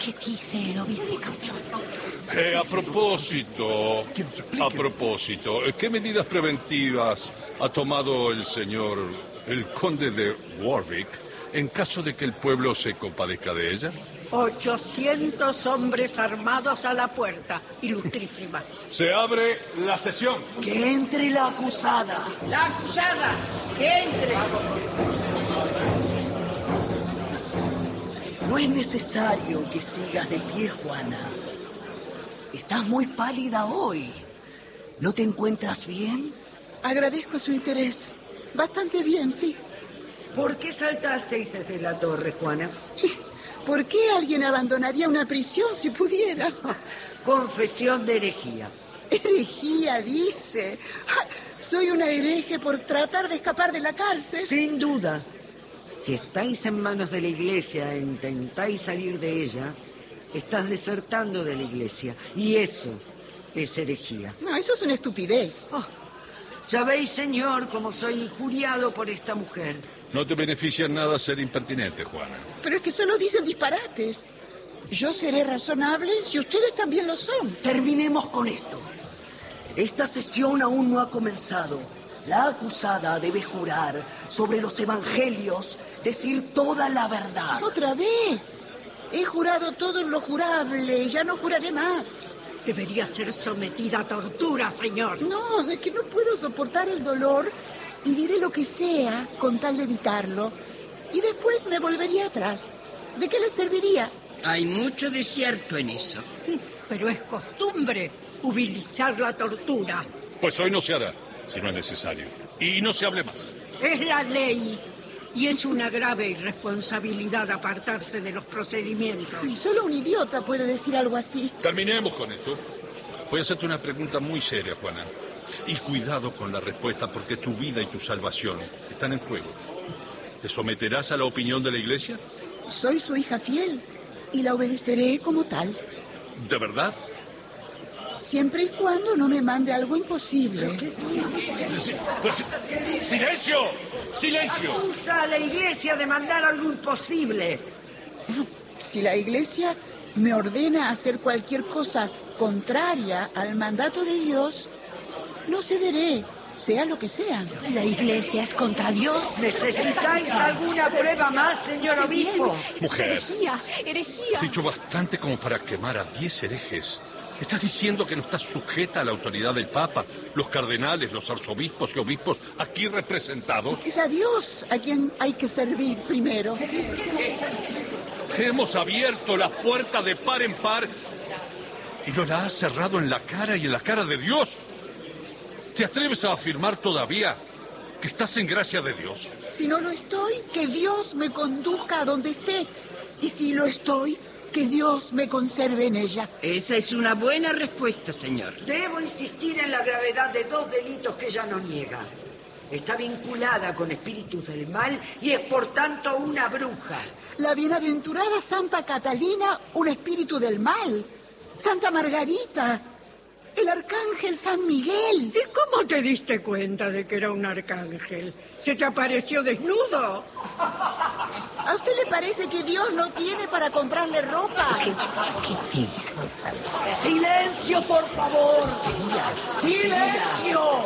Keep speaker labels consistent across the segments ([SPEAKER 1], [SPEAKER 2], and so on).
[SPEAKER 1] ¿Qué dice el obispo Cauchón?
[SPEAKER 2] A propósito, ¿qué medidas preventivas ha tomado el conde de Warwick, en caso de que el pueblo se compadezca de ella?
[SPEAKER 3] 800 hombres armados a la puerta, ilustrísima.
[SPEAKER 2] Se abre la sesión.
[SPEAKER 4] Que entre la acusada.
[SPEAKER 3] ¡La acusada! ¡Que entre!
[SPEAKER 4] No es necesario que sigas de pie, Juana. Estás muy pálida hoy. ¿No te encuentras bien?
[SPEAKER 5] Agradezco su interés. Bastante bien, sí.
[SPEAKER 3] ¿Por qué saltasteis desde la torre, Juana?
[SPEAKER 5] ¿Por qué alguien abandonaría una prisión si pudiera?
[SPEAKER 3] Confesión de herejía.
[SPEAKER 5] Herejía, dice. Soy una hereje por tratar de escapar de la cárcel.
[SPEAKER 3] Sin duda. Si estáis en manos de la iglesia e intentáis salir de ella, estás desertando de la iglesia. Y eso es herejía.
[SPEAKER 5] No, eso es una estupidez.
[SPEAKER 3] Ya veis, señor, cómo soy injuriado por esta mujer.
[SPEAKER 2] No te beneficia en nada ser impertinente, Juana.
[SPEAKER 5] Pero es que solo dicen disparates. Yo seré razonable si ustedes también lo son.
[SPEAKER 4] Terminemos con esto. Esta sesión aún no ha comenzado. La acusada debe jurar sobre los evangelios, decir toda la verdad.
[SPEAKER 5] Otra vez. He jurado todo lo jurable. Ya no juraré más.
[SPEAKER 3] Debería ser sometida a tortura, señor.
[SPEAKER 5] No, es que no puedo soportar el dolor y diré lo que sea con tal de evitarlo. Y después me volvería atrás. ¿De qué le serviría?
[SPEAKER 6] Hay mucho de cierto en eso.
[SPEAKER 3] Pero es costumbre utilizar la tortura.
[SPEAKER 2] Pues hoy no se hará, si no es necesario. Y no se hable más.
[SPEAKER 3] Es la ley. Y es una grave irresponsabilidad apartarse de los procedimientos.
[SPEAKER 5] Y solo un idiota puede decir algo así.
[SPEAKER 2] Terminemos con esto. Voy a hacerte una pregunta muy seria, Juana. Y cuidado con la respuesta, porque tu vida y tu salvación están en juego. ¿Te someterás a la opinión de la iglesia?
[SPEAKER 5] Soy su hija fiel y la obedeceré como tal.
[SPEAKER 2] ¿De verdad?
[SPEAKER 5] Siempre y cuando no me mande algo imposible.
[SPEAKER 2] ¡Silencio! ¡Silencio!
[SPEAKER 3] Acusa a la iglesia de mandar algo imposible.
[SPEAKER 5] Si la iglesia me ordena hacer cualquier cosa contraria al mandato de Dios, no cederé, sea lo que sea.
[SPEAKER 1] La iglesia es contra Dios.
[SPEAKER 3] ¿Necesitáis alguna prueba más, señor obispo?
[SPEAKER 2] Mujer.
[SPEAKER 1] Herejía.
[SPEAKER 2] Has dicho bastante como para quemar a 10 herejes. ¿Estás diciendo que no estás sujeta a la autoridad del Papa, los cardenales, los arzobispos y obispos aquí representados?
[SPEAKER 5] Es a Dios a quien hay que servir primero.
[SPEAKER 2] Te hemos abierto la puerta de par en par y no la has cerrado en la cara y en la cara de Dios. ¿Te atreves a afirmar todavía que estás en gracia de Dios?
[SPEAKER 5] Si no lo estoy, que Dios me conduzca a donde esté. Y si lo estoy, que Dios me conserve en ella.
[SPEAKER 6] Esa es una buena respuesta, señor.
[SPEAKER 3] Debo insistir en la gravedad de 2 delitos que ella no niega. Está vinculada con espíritus del mal y es por tanto una bruja.
[SPEAKER 5] La bienaventurada Santa Catalina, un espíritu del mal. Santa Margarita, el arcángel San Miguel.
[SPEAKER 3] ¿Y cómo te diste cuenta de que era un arcángel? ¿Se te apareció desnudo?
[SPEAKER 5] ¿A usted le parece que Dios no tiene para comprarle ropa?
[SPEAKER 4] ¿Qué dijo esta mujer? ¡Silencio, por favor!
[SPEAKER 3] ¡Silencio!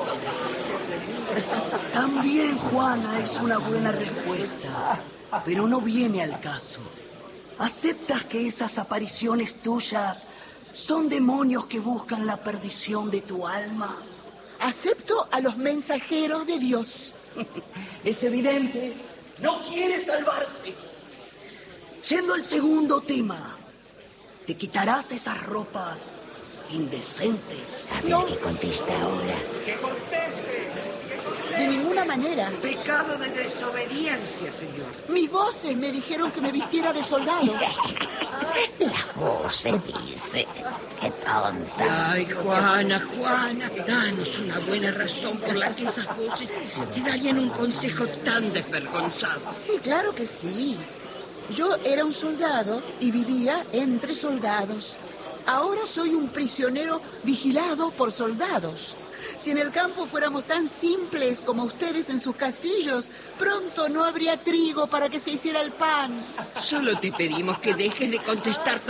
[SPEAKER 4] También, Juana, es una buena respuesta, pero no viene al caso. ¿Aceptas que esas apariciones tuyas son demonios que buscan la perdición de tu alma?
[SPEAKER 5] Acepto a los mensajeros de Dios.
[SPEAKER 4] Es evidente, no quiere salvarse. Siendo el segundo tema, ¿te quitarás esas ropas indecentes?
[SPEAKER 1] A ver qué contesta ahora.
[SPEAKER 3] ¡Que conteste!
[SPEAKER 5] De ninguna manera.
[SPEAKER 3] Pecado de desobediencia, señor.
[SPEAKER 5] Mis voces me dijeron que me vistiera de soldado.
[SPEAKER 1] La voz se dice. Qué tonta.
[SPEAKER 6] Ay, Juana, danos una buena razón por la que esas voces te darían un consejo tan desvergonzado.
[SPEAKER 5] Sí, claro que sí. Yo era un soldado y vivía entre soldados. Ahora soy un prisionero vigilado por soldados. Si en el campo fuéramos tan simples como ustedes en sus castillos, pronto no habría trigo para que se hiciera el pan.
[SPEAKER 6] Solo te pedimos que dejes de contestar